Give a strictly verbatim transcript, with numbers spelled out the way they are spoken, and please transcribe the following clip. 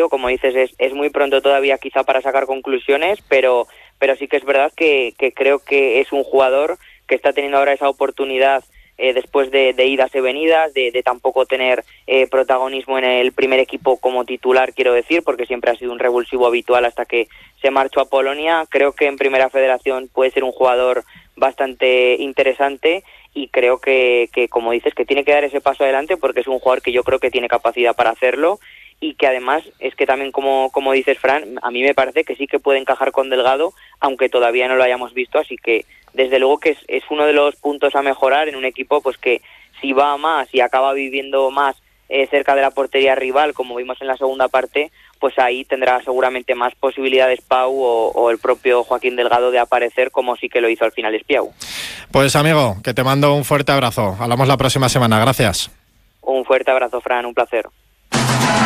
partido. Como dices, es, es muy pronto todavía quizá para sacar conclusiones, pero, pero sí que es verdad que, que creo que es un jugador que está teniendo ahora esa oportunidad eh, después de, de idas y venidas, de, de tampoco tener eh, protagonismo en el primer equipo como titular, quiero decir, porque siempre ha sido un revulsivo habitual hasta que se marchó a Polonia. Creo que en Primera Federación puede ser un jugador bastante interesante y creo que, que, como dices, que tiene que dar ese paso adelante porque es un jugador que yo creo que tiene capacidad para hacerlo y que además es que también, como, como dices, Fran, a mí me parece que sí que puede encajar con Delgado, aunque todavía no lo hayamos visto, así que desde luego que es, es uno de los puntos a mejorar en un equipo pues que si va a más y acaba viviendo más eh, cerca de la portería rival, como vimos en la segunda parte, pues ahí tendrá seguramente más posibilidades Pau o, o el propio Joaquín Delgado de aparecer, como sí que lo hizo al final Espiau. Pues amigo, que te mando un fuerte abrazo. Hablamos la próxima semana. Gracias. Un fuerte abrazo, Fran, un placer.